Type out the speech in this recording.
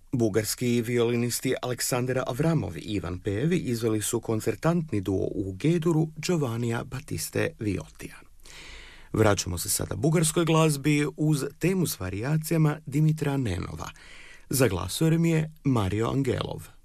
Bugarski violinisti Aleksandar Avramov i Ivan Pevi izveli su koncertantni duo u G-duru Giovannija Battiste Viotija. Vraćamo se sada bugarskoj glazbi uz temu s varijacijama Dimitra Nenova. Za glasom je Mario Angelov.